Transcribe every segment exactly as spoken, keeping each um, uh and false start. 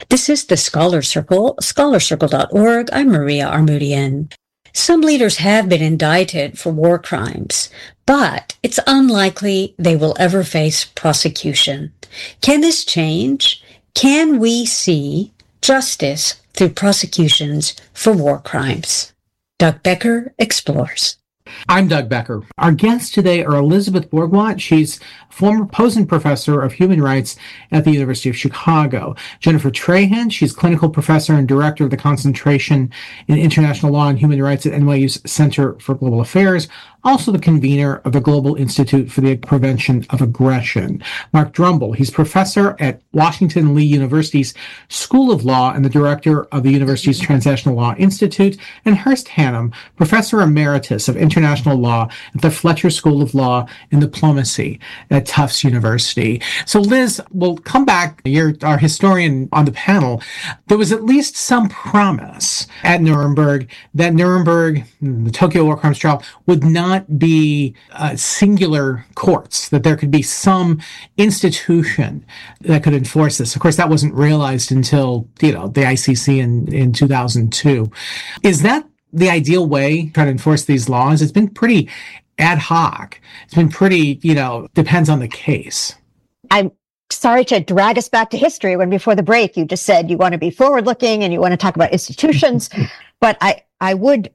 This is the Scholar Circle, scholar circle dot org. I'm Maria Armoudian. Some leaders have been indicted for war crimes, but it's unlikely they will ever face prosecution. Can this change? Can we see justice through prosecutions for war crimes? Doug Becker explores. I'm Doug Becker. Our guests today are Elizabeth Bourgeois. She's former Posen Professor of Human Rights at the University of Chicago. Jennifer Trahan, she's Clinical Professor and Director of the Concentration in International Law and Human Rights at N Y U's Center for Global Affairs, also the convener of the Global Institute for the Prevention of Aggression. Mark Drumble, he's Professor at Washington Lee University's School of Law and the Director of the university's Transnational Law Institute, and Hurst Hannum, Professor Emeritus of International Law at the Fletcher School of Law and Diplomacy at Tufts University. So Liz, we'll come back. You're our historian on the panel. There was at least some promise at Nuremberg that Nuremberg, the Tokyo War Crimes Trial, would not be uh, singular courts, that there could be some institution that could enforce this. Of course, that wasn't realized until, you know, the I C C in, in two thousand two. Is that the ideal way to try to enforce these laws? It's been pretty ad hoc. It's been pretty, you know, depends on the case. I'm sorry to drag us back to history when before the break you just said you want to be forward looking and you want to talk about institutions. But I, I would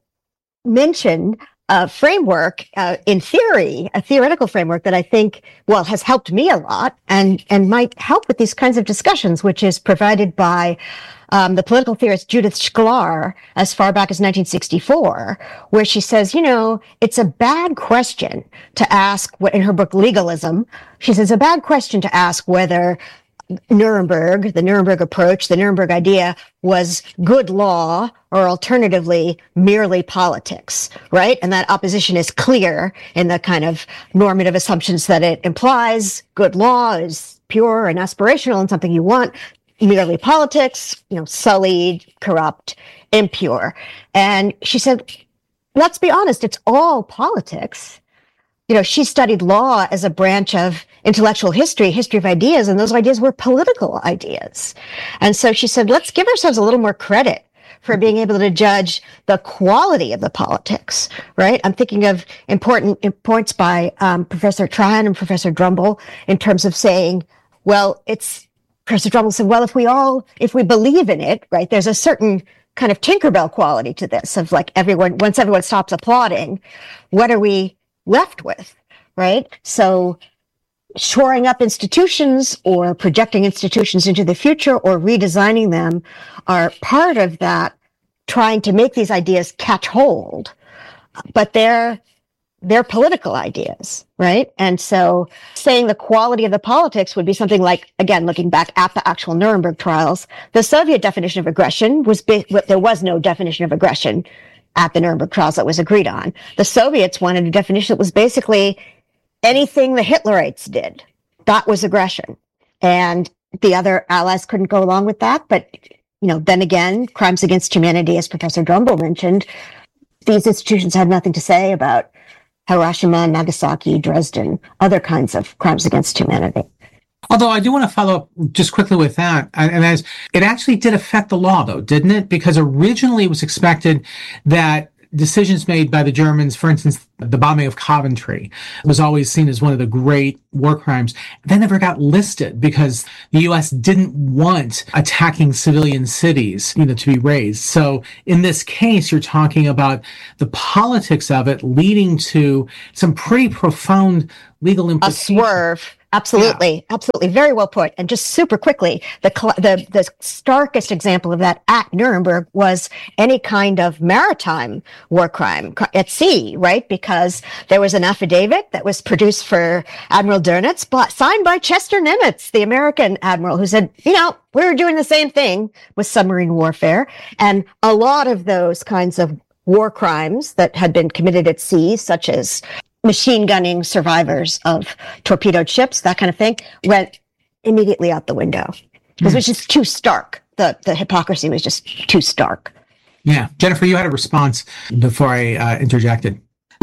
mention a framework, uh, in theory, a theoretical framework that I think, well, has helped me a lot and, and might help with these kinds of discussions, which is provided by um, the political theorist Judith Shklar as far back as nineteen sixty-four, where she says, you know, it's a bad question to ask, what in her book Legalism, she says, a bad question to ask whether Nuremberg, the Nuremberg approach, the Nuremberg idea was good law or alternatively merely politics, right? And that opposition is clear in the kind of normative assumptions that it implies. Good law is pure and aspirational and something you want. Merely politics, you know, sullied, corrupt, impure. And she said, let's be honest, it's all politics. You know, she studied law as a branch of intellectual history, history of ideas, and those ideas were political ideas. And so she said, let's give ourselves a little more credit for being able to judge the quality of the politics, right? I'm thinking of important points by um, Professor Trahan and Professor Drumble in terms of saying, well, it's, Professor Drumble said, well, if we all, if we believe in it, right, there's a certain kind of Tinkerbell quality to this of like everyone, once everyone stops applauding, what are we left with, right? So shoring up institutions or projecting institutions into the future or redesigning them are part of that, trying to make these ideas catch hold. But they're, they're political ideas, right? And so saying the quality of the politics would be something like, again, looking back at the actual Nuremberg trials, the Soviet definition of aggression was, there was no definition of aggression at the Nuremberg trials that was agreed on. The Soviets wanted a definition that was basically anything the Hitlerites did. That was aggression. And the other allies couldn't go along with that. But, you know, then again, crimes against humanity, as Professor Drumble mentioned, these institutions had nothing to say about Hiroshima, Nagasaki, Dresden, other kinds of crimes against humanity. Although I do want to follow up just quickly with that, and as it actually did affect the law, though, didn't it? Because originally it was expected that decisions made by the Germans, for instance, the bombing of Coventry, was always seen as one of the great war crimes. That never got listed because the U S didn't want attacking civilian cities, you know, to be raised. So in this case, you're talking about the politics of it leading to some pretty profound legal implications. A swerve. Absolutely. Yeah. Absolutely. Very well put. And just super quickly, the, the, the starkest example of that at Nuremberg was any kind of maritime war crime at sea, right? Because there was an affidavit that was produced for Admiral Dönitz, but signed by Chester Nimitz, the American admiral, who said, you know, we were doing the same thing with submarine warfare. And a lot of those kinds of war crimes that had been committed at sea, such as machine gunning survivors of torpedoed ships, that kind of thing, went immediately out the window. Because mm. it was just too stark. The the hypocrisy was just too stark. Yeah. Jennifer, you had a response before I uh, interjected. Nuremberg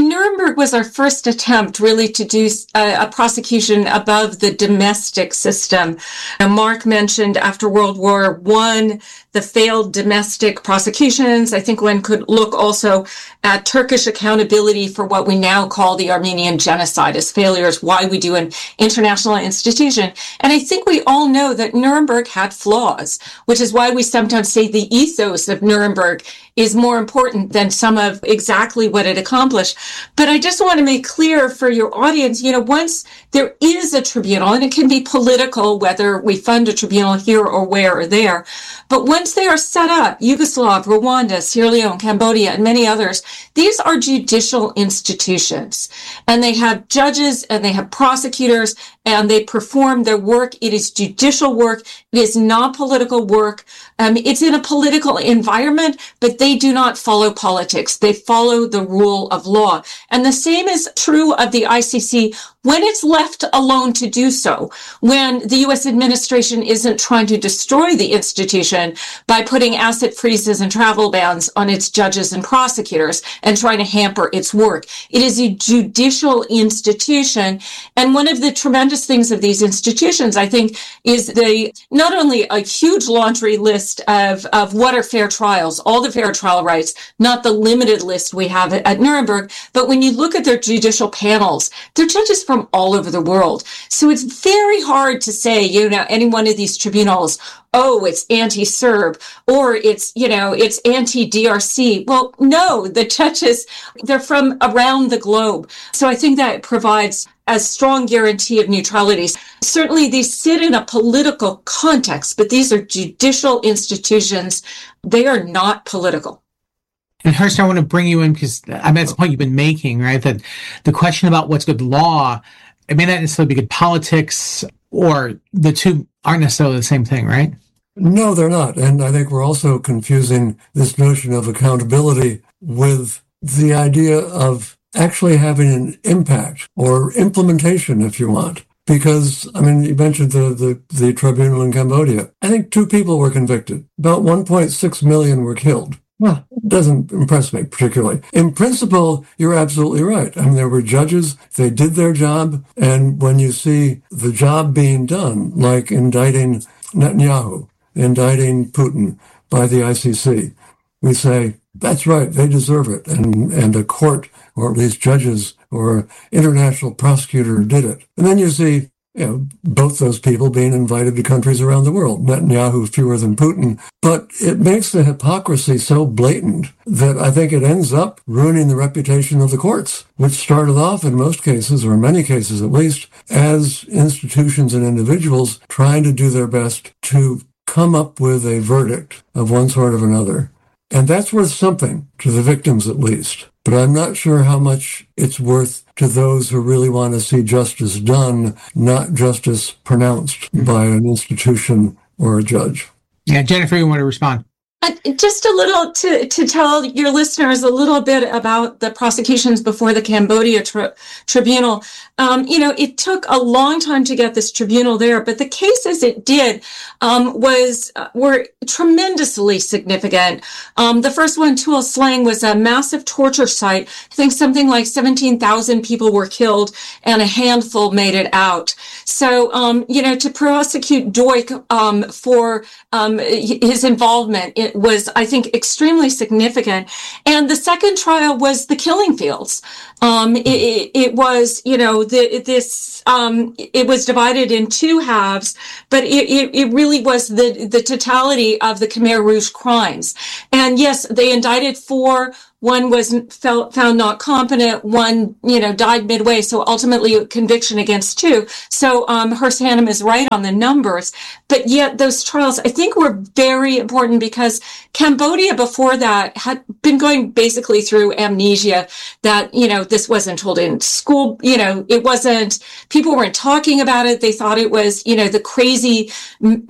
Nuremberg was our first attempt really to do a, a prosecution above the domestic system. Now, Mark mentioned after World War One, the failed domestic prosecutions. I think one could look also at Turkish accountability for what we now call the Armenian genocide as failures, why we do an international institution. And I think we all know that Nuremberg had flaws, which is why we sometimes say the ethos of Nuremberg is more important than some of exactly what it accomplished. But I just want to make clear for your audience, you know, once there is a tribunal, and it can be political, whether we fund a tribunal here or where or there, but once they are set up, Yugoslav, Rwanda, Sierra Leone, Cambodia, and many others, these are judicial institutions. And they have judges and they have prosecutors and they perform their work. It is judicial work. It is not political work. Um, it's in a political environment, but they do not follow politics. They follow the rule of law. And the same is true of the I C C when it's left alone to do so, when the U S administration isn't trying to destroy the institution by putting asset freezes and travel bans on its judges and prosecutors and trying to hamper its work. It is a judicial institution. And one of the tremendous things of these institutions, I think, is they not only a huge laundry list of, of what are fair trials, all the fair trial rights, not the limited list we have at, at Nuremberg, but when you look at their judicial panels, they're judges from all over the world. So it's very hard to say, you know, any one of these tribunals, oh, it's anti-Serb, or it's, you know, it's anti-D R C. Well, no, the judges, they're from around the globe. So I think that provides a strong guarantee of neutrality. Certainly, they sit in a political context, but these are judicial institutions. They are not political. And Hurst, I want to bring you in because I mean, that's the point you've been making, right? That the question about what's good law, it may not necessarily be good politics, or the two aren't necessarily the same thing, right? No, they're not. And I think we're also confusing this notion of accountability with the idea of actually having an impact or implementation, if you want. Because, I mean, you mentioned the, the, the tribunal in Cambodia. I think two people were convicted. About one point six million were killed. Well, it doesn't impress me particularly. In principle, you're absolutely right. I mean, there were judges, they did their job, and when you see the job being done, like indicting Netanyahu, indicting Putin by the I C C, we say, that's right, they deserve it, and, and a court, or at least judges, or international prosecutor did it. And then you see, you know, both those people being invited to countries around the world, Netanyahu fewer than Putin. But it makes the hypocrisy so blatant that I think it ends up ruining the reputation of the courts, which started off in most cases, or in many cases at least, as institutions and individuals trying to do their best to come up with a verdict of one sort or another. And that's worth something to the victims at least. But I'm not sure how much it's worth to those who really want to see justice done, not justice pronounced by an institution or a judge. Yeah, Jennifer, you want to respond? Uh, just a little to, to tell your listeners a little bit about the prosecutions before the Cambodia tri- tribunal. Um, you know, it took a long time to get this tribunal there, but the cases it did um, was uh, were tremendously significant. Um, the first one, Tuol Sleng, was a massive torture site. I think something like seventeen thousand people were killed and a handful made it out. So, um, you know, to prosecute Duch um, for um, his involvement in was, I think, extremely significant. And the second trial was the Killing Fields. Um, it, it, it was, you know, the, this, um, it was divided in two halves, but it, it, it really was the, the totality of the Khmer Rouge crimes. And yes, they indicted four. One was felt, found not competent. One, you know, died midway. So ultimately a conviction against two. So, um, Hurst Hannum is right on the numbers. But yet those trials, I think, were very important because Cambodia before that had been going basically through amnesia that, you know, this wasn't told in school. You know, it wasn't, people weren't talking about it. They thought it was, you know, the crazy m-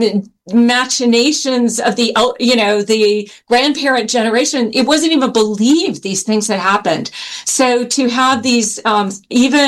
machinations of the, you know, the grandparent generation. It wasn't even believed these things had happened. So to have these, um, even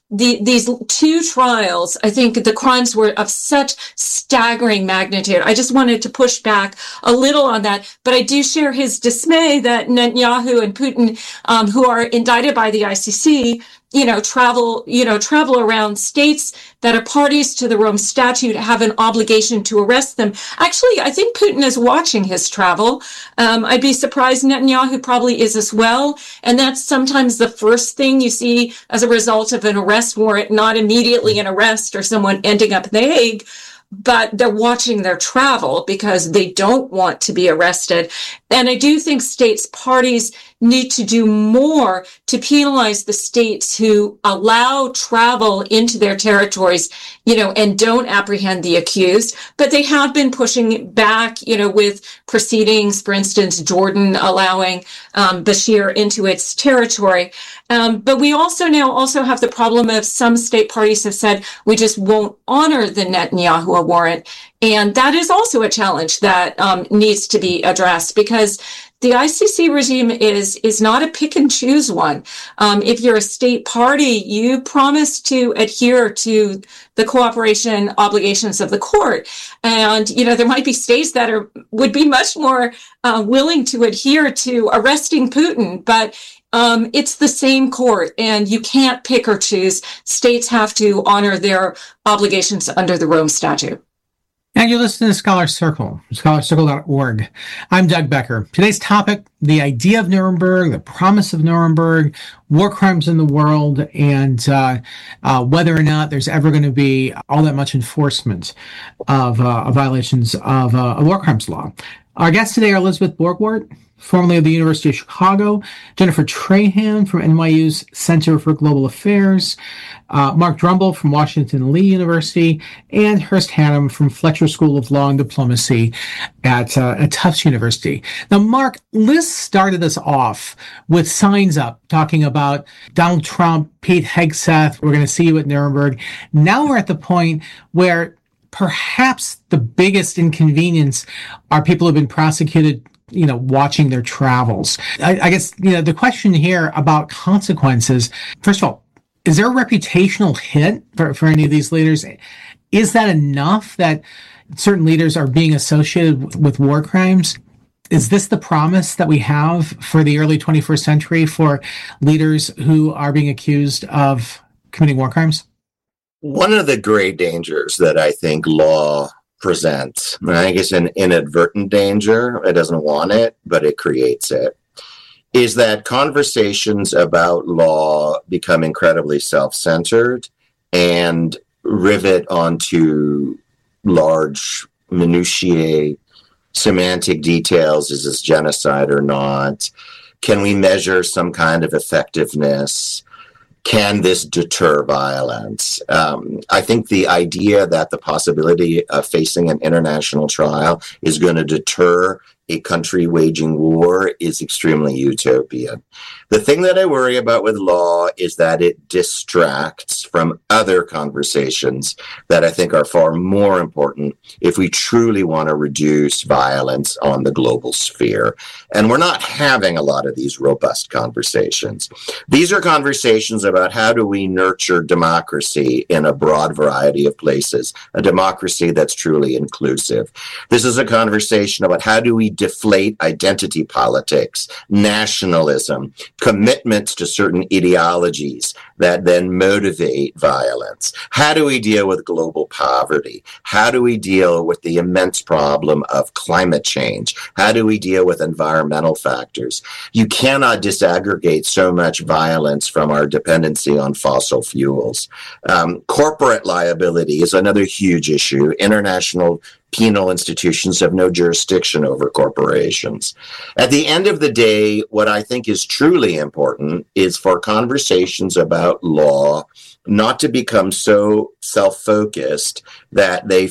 the, these two trials, I think the crimes were of such staggering magnitude. I just wanted to push back a little on that, but I do share his dismay that Netanyahu and Putin, um, who are indicted by the I C C, you know, travel, you know, travel around states that are parties to the Rome Statute, have an obligation to arrest them. Actually, I think Putin is watching his travel. Um, I'd be surprised Netanyahu probably is as well. And that's sometimes the first thing you see as a result of an arrest warrant, not immediately an arrest or someone ending up in The Hague, but they're watching their travel because they don't want to be arrested. And I do think states parties need to do more to penalize the states who allow travel into their territories, you know, and don't apprehend the accused. But they have been pushing back, you know, with proceedings, for instance, Jordan allowing um, Bashir into its territory. Um, but we also now also have the problem of some state parties have said, we just won't honor the Netanyahu warrant. And that is also a challenge that um, needs to be addressed, because the I C C regime is is not a pick and choose one. Um, if you're a state party, you promise to adhere to the cooperation obligations of the court. And, you know, there might be states that are would be much more uh, willing to adhere to arresting Putin, but um, it's the same court, and you can't pick or choose. States have to honor their obligations under the Rome Statute. And you're listening to Scholar Circle, scholar circle dot org. I'm Doug Becker. Today's topic, the idea of Nuremberg, the promise of Nuremberg, war crimes in the world, and uh, uh, whether or not there's ever going to be all that much enforcement of, uh, of violations of uh, a war crimes law. Our guests today are Elizabeth Borgwardt, formerly of the University of Chicago, Jennifer Trahan from N Y U's Center for Global Affairs, uh, Mark Drumble from Washington Lee University, and Hurst Hannum from Fletcher School of Law and Diplomacy at, uh, at Tufts University. Now, Mark, Liz started us off with signs up talking about Donald Trump, Pete Hegseth, we're going to see you at Nuremberg. Now we're at the point where perhaps the biggest inconvenience are people who have been prosecuted, you know, watching their travels. I, I guess, you know, the question here about consequences, first of all, is there a reputational hit for, for any of these leaders? Is that enough that certain leaders are being associated with, with war crimes? Is this the promise that we have for the early twenty-first century for leaders who are being accused of committing war crimes? One of the great dangers that I think law presents, and I think it's an inadvertent danger, it doesn't want it, but it creates it, is that conversations about law become incredibly self-centered and rivet onto large minutiae, semantic details. Is this genocide or not? Can we measure some kind of effectiveness? Can this deter violence? Um, I think the idea that the possibility of facing an international trial is going to deter a country waging war is extremely utopian. The thing that I worry about with law is that it distracts from other conversations that I think are far more important if we truly want to reduce violence on the global sphere. And we're not having a lot of these robust conversations. These are conversations about how do we nurture democracy in a broad variety of places, a democracy that's truly inclusive. This is a conversation about how do we deflate identity politics, nationalism, commitments to certain ideologies that then motivate violence. How do we deal with global poverty? How do we deal with the immense problem of climate change? How do we deal with environmental factors? You cannot disaggregate so much violence from our dependency on fossil fuels. Um, corporate liability is another huge issue. International penal institutions have no jurisdiction over corporations. At the end of the day, what I think is truly important is for conversations about law not to become so self-focused that they